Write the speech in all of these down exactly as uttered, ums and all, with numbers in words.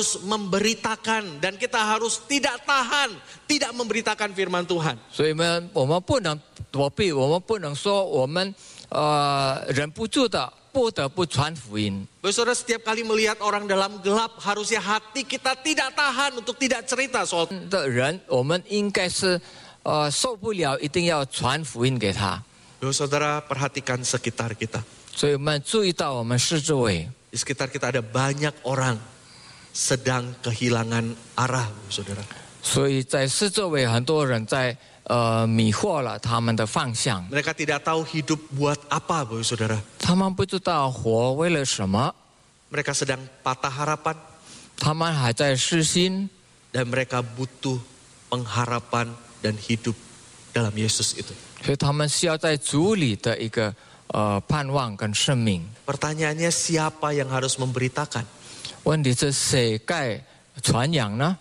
harus memberitakan dan kita harus tidak tahan, tidak memberitakan firman Tuhan. 所以呢，我们不能躲避，我们不能说我们呃忍不住的不得不传福音。 Saudara, setiap kali melihat orang dalam gelap, harusnya hati kita tidak tahan untuk tidak cerita soal 的人，我们应该是呃受不了，一定要传福音给他。 Saudara, perhatikan sekitar kita. 所以我们注意到我们四周围， Di sekitar kita ada banyak orang sedang kehilangan arah, saudara. 所以在四周围很多人在呃迷惑了他们的方向， Mereka tidak tahu hidup buat apa, saudara. 他们不知道活为了什么， Mereka sedang patah harapan 他们还在失心， dan mereka butuh pengharapan dan hidup dalam Yesus itu. 所以他们需要在主里的一个呃盼望跟生命。 Pertanyaannya, siapa yang harus memberitakan? 问题是谁该传扬呢？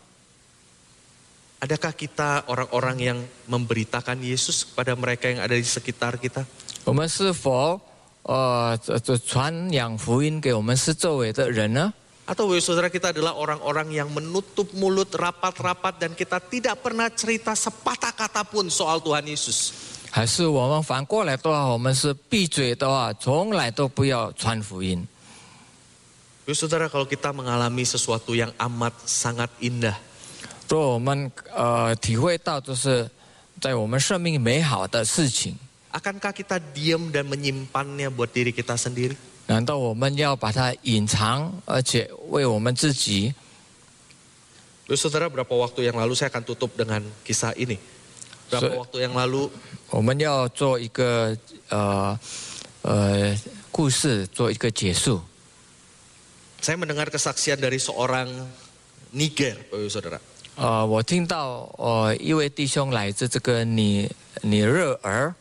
Adakah kita orang-orang yang memberitakan Yesus kepada mereka yang ada di sekitar kita? 我们是否呃这这传扬福音给我们四周围的人呢？ Atau saudara, kita adalah orang-orang yang menutup mulut rapat-rapat dan kita tidak pernah cerita sepatah kata pun soal Tuhan Yesus? 还是我们反过来的话，我们是闭嘴的话，从来都不要传福音。 Saudara, kalau kita mengalami sesuatu yang amat sangat indah, 如果我们呃体会到，就是在我们生命美好的事情， akankah kita diam dan menyimpannya buat diri kita sendiri? 难道我们要把它隐藏，而且为我们自己？ Saudara, berapa waktu yang lalu saya akan tutup dengan kisah ini. Berapa So- waktu yang lalu 我们要做一个呃呃故事，做一个结束。 saya mendengar kesaksian dari seorang Niger, saudara. 呃，我听到呃一位弟兄来自这个尼尼日尔，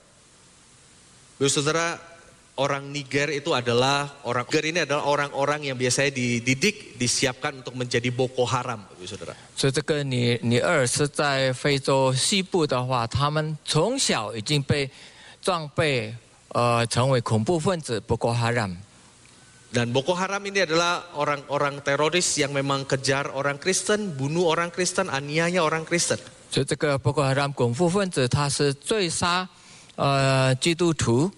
Saudara, orang Niger itu adalah orang Niger ini adalah orang-orang yang biasanya dididik, disiapkan untuk menjadi Boko Haram, saudara. 所以这个尼尼日尔是在非洲西部的话，他们从小已经被装备呃成为恐怖分子Boko Haram。 Dan Boko Haram ini adalah orang-orang teroris yang memang kejar orang Kristen, bunuh orang Kristen, aniaya orang Kristen. 所以这个Boko Haram恐怖分子，他是追杀呃基督徒。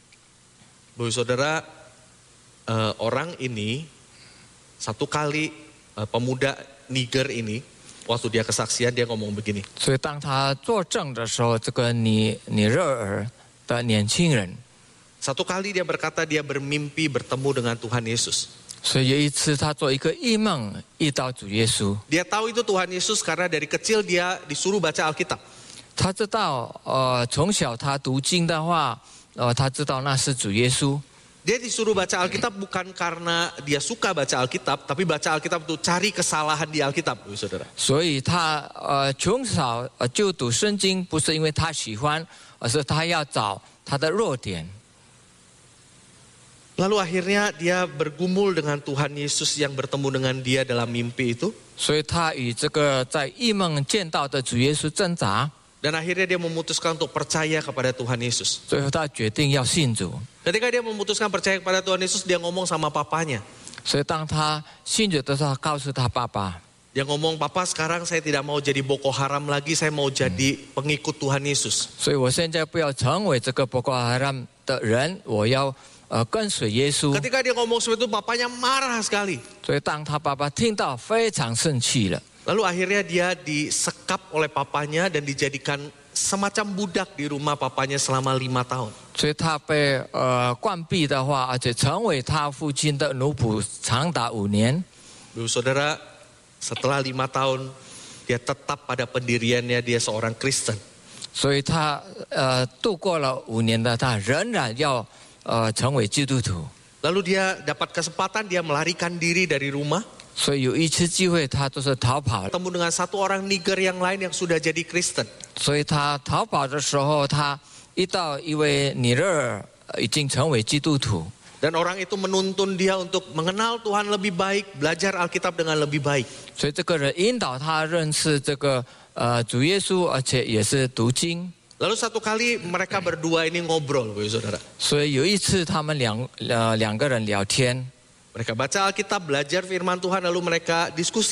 Bu saudara, eh, orang ini satu kali eh, pemuda Niger ini, waktu dia kesaksian dia ngomong begini. 所以当他作证的时候，这个尼尼日尔的年轻人， Satu kali dia berkata dia bermimpi bertemu dengan Tuhan Yesus. 所以有一次他做一个异梦，遇到主耶稣。 Dia tahu itu Tuhan Yesus karena dari kecil dia disuruh baca Alkitab. 他知道，呃，从小他读经的话，呃，他知道那是主耶稣。 Dia disuruh baca Alkitab bukan karena dia suka baca Alkitab, tapi baca Alkitab untuk cari kesalahan di Alkitab, saudara. 所以他呃从小呃就读圣经，不是因为他喜欢，而是他要找他的弱点。 Lalu akhirnya dia bergumul dengan Tuhan Yesus yang bertemu dengan dia dalam mimpi itu. 所以他与这个在异梦见到的主耶稣挣扎， Dan akhirnya dia memutuskan untuk percaya kepada Tuhan Yesus. 最后他决定要信主。 Ketika dia memutuskan percaya kepada Tuhan Yesus, dia ngomong sama papanya. 所以当他信主的时候，他告诉他爸爸， Dia ngomong, "Papa, sekarang saya tidak mau jadi Boko Haram lagi, saya mau jadi pengikut Tuhan Yesus." 所以我现在不要成为这个波哥哈拉的人，我要呃跟随耶稣。 Ketika dia ngomong seperti itu, papanya marah sekali. 所以当他爸爸听到，非常生气了。 Lalu akhirnya dia disekap oleh papanya dan dijadikan semacam budak di rumah papanya selama lima tahun. 所以他被呃关闭的话，而且成为他父亲的奴仆长达五年。 Ibu saudara, setelah lima tahun dia tetap pada pendiriannya, dia seorang Kristen. 所以他呃度过了五年的他，仍然要呃成为基督徒。 Lalu dia dapat kesempatan, dia melarikan diri dari rumah. 所以有一次机会，他就是逃跑。 Ketemu dengan satu orang Niger yang lain yang sudah jadi Kristen. 所以他逃跑的时候，他遇到一位尼日尔已经成为基督徒。 Dan orang itu menuntun dia untuk mengenal Tuhan lebih baik, belajar Alkitab dengan lebih baik. 所以这个人引导他认识这个呃主耶稣，而且也是读经。 Lalu satu kali mereka berdua ini ngobrol, Bu saudara. 所以有一次他们两呃两个人聊天。 Mereka baca Alkitab, belajar firman Tuhan, lalu mereka diskusi.